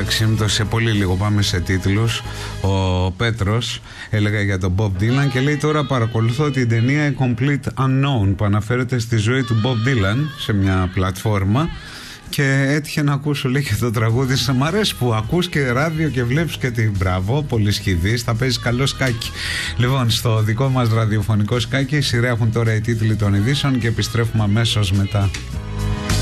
σε πολύ λίγο πάμε σε τίτλους. Ο Πέτρος έλεγα για τον Bob Dylan και λέει: τώρα παρακολουθώ την ταινία Complete Unknown που αναφέρεται στη ζωή του Bob Dylan σε μια πλατφόρμα και έτυχε να ακούσω, λέει, και το τραγούδι. Μ' αρέσει που ακούς και ράδιο και βλέπεις και την μπράβο, πολύ σχηδής, θα παίζεις καλό σκάκι. Λοιπόν, στο δικό μας ραδιοφωνικό σκάκι σειραίχουν τώρα οι τίτλοι των ειδήσεων και επιστρέφουμε αμέσως μετά.